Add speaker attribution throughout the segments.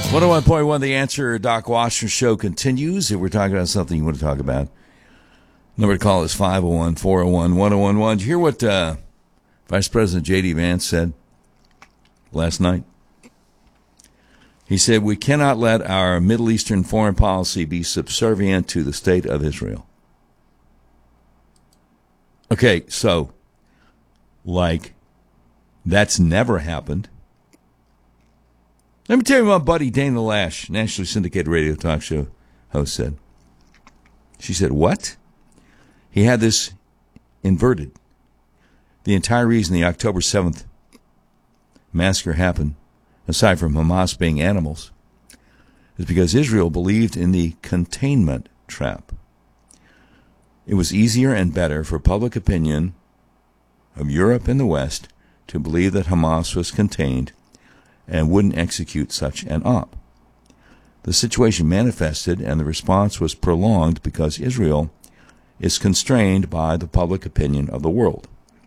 Speaker 1: 101.1 The Answer. Doc Washington Show continues. If we're talking about something you want to talk about, number to call is 501-401-1011. Did you hear what Vice President J.D. Vance said last night? He said, we cannot let our Middle Eastern foreign policy be subservient to the state of Israel. Okay, so, that's never happened. Let me tell you what buddy Dana Lash, nationally syndicated radio talk show host, said. She said, what? He had this inverted. The entire reason the October 7th massacre happened, aside from Hamas being animals, is because Israel believed in the containment trap. It was easier and better for public opinion of Europe and the West to believe that Hamas was contained and wouldn't execute such an op. The situation manifested and the response was prolonged because Israel is constrained by the public opinion of the world.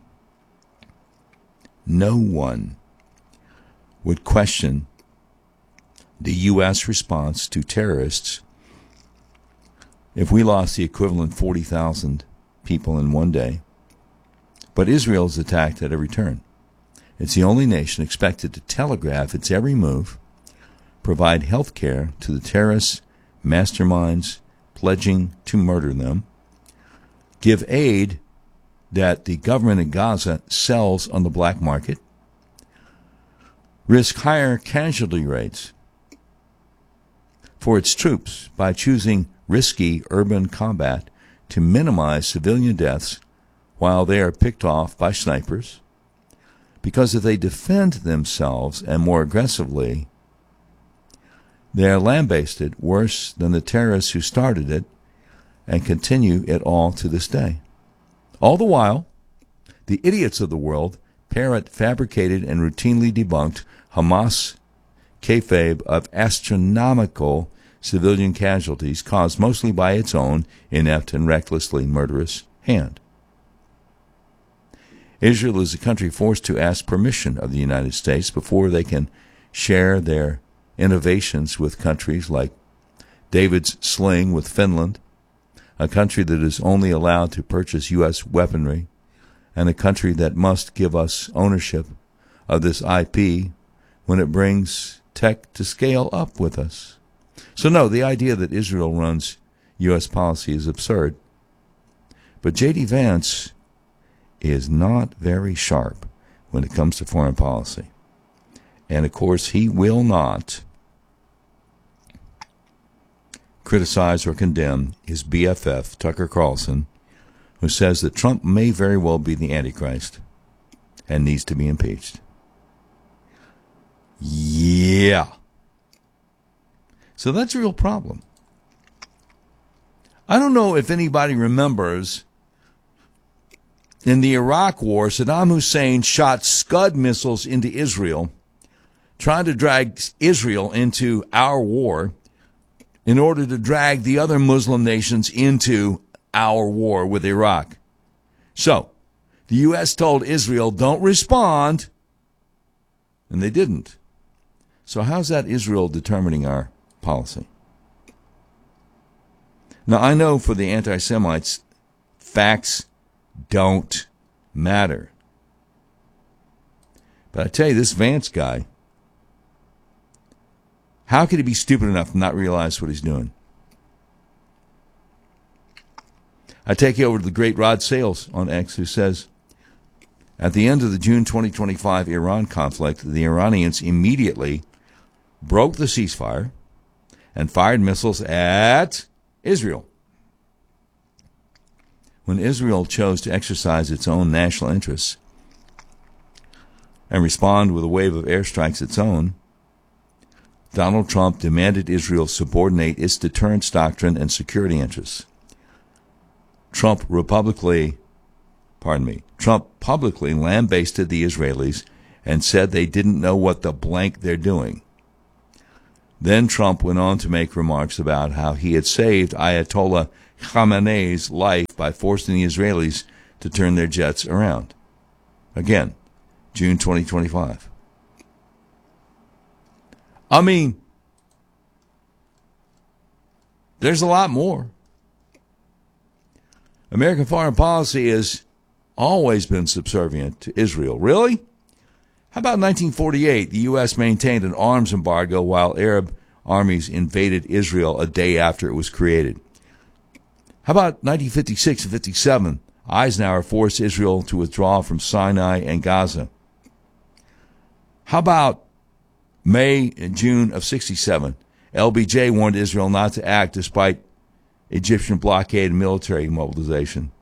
Speaker 1: No one would question the U.S. response to terrorists if we lost the equivalent 40,000 people in one day, but Israel is attacked at every turn. It's the only nation expected to telegraph its every move, provide health care to the terrorist masterminds pledging to murder them, give aid that the government in Gaza sells on the black market, risk higher casualty rates for its troops by choosing risky urban combat to minimize civilian deaths while they are picked off by snipers, because if they defend themselves and more aggressively, they are lambasted worse than the terrorists who started it and continue it all to this day. All the while, the idiots of the world parrot fabricated and routinely debunked Hamas kayfabe of astronomical civilian casualties caused mostly by its own inept and recklessly murderous hand. Israel is a country forced to ask permission of the United States before they can share their innovations with countries like David's sling with Finland, a country that is only allowed to purchase U.S. weaponry, and a country that must give us ownership of this IP when it brings tech to scale up with us. So no, the idea that Israel runs U.S. policy is absurd. But J.D. Vance is not very sharp when it comes to foreign policy. And, of course, he will not criticize or condemn his BFF, Tucker Carlson, who says that Trump may very well be the Antichrist and needs to be impeached. Yeah. So that's a real problem. I don't know if anybody remembers, in the Iraq War, Saddam Hussein shot Scud missiles into Israel, trying to drag Israel into our war in order to drag the other Muslim nations into our war with Iraq. So, the U.S. told Israel, don't respond, and they didn't. So how's that Israel determining our policy? Now, I know for the anti-Semites, facts don't matter. But I tell you, this Vance guy, how could he be stupid enough to not realize what he's doing? I take you over to the great Rod Sales on X, who says, at the end of the June 2025 Iran conflict, the Iranians immediately broke the ceasefire and fired missiles at Israel. When Israel chose to exercise its own national interests and respond with a wave of airstrikes its own, Donald Trump demanded Israel subordinate its deterrence doctrine and security interests. Trump publicly lambasted the Israelis and said they didn't know what the blank they're doing. Then Trump went on to make remarks about how he had saved Ayatollah Khamenei's life by forcing the Israelis to turn their jets around. Again, June 2025. I mean, There's a lot more. American foreign policy has always been subservient to Israel. Really? How about 1948? The U.S. maintained an arms embargo while Arab armies invaded Israel a day after it was created. How about 1956 and 57? Eisenhower forced Israel to withdraw from Sinai and Gaza. How about May and June of 67? LBJ warned Israel not to act despite Egyptian blockade and military mobilization.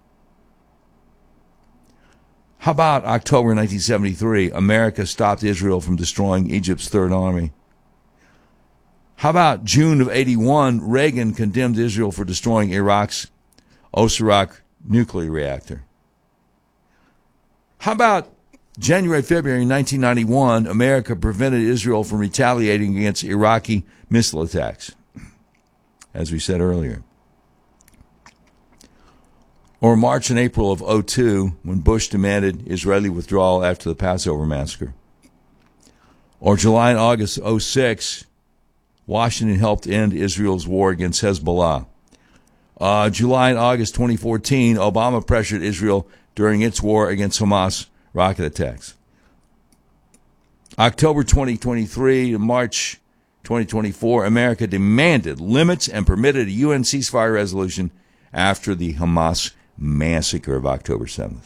Speaker 1: How about October 1973? America stopped Israel from destroying Egypt's Third Army. How about June of 81? Reagan condemned Israel for destroying Iraq's Osirak nuclear reactor. How about January, February 1991? America prevented Israel from retaliating against Iraqi missile attacks, as we said earlier. Or March and April of 2002, when Bush demanded Israeli withdrawal after the Passover massacre. Or July and August of 2006, Washington helped end Israel's war against Hezbollah. July and August 2014, Obama pressured Israel during its war against Hamas rocket attacks. October 2023 to March 2024, America demanded limits and permitted a UN ceasefire resolution after the Hamas massacre of October 7th.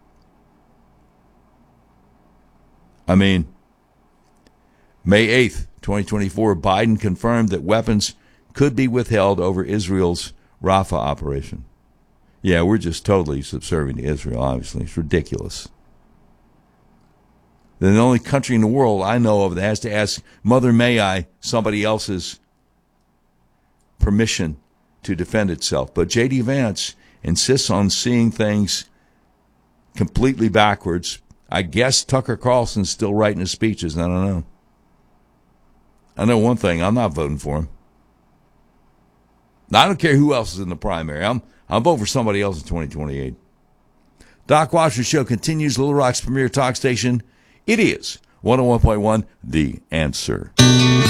Speaker 1: I mean, May 8th, 2024, Biden confirmed that weapons could be withheld over Israel's Rafah operation. Yeah, we're just totally subservient to Israel, obviously. It's ridiculous. They're the only country in the world I know of that has to ask Mother May I somebody else's permission to defend itself. But J.D. Vance insists on seeing things completely backwards. I guess Tucker Carlson's still writing his speeches. I don't know. I know one thing. I'm not voting for him. I don't care who else is in the primary. I'm voting for somebody else in 2028. Doc Washington Show continues. Little Rock's premier talk station. It is 101.1 The Answer.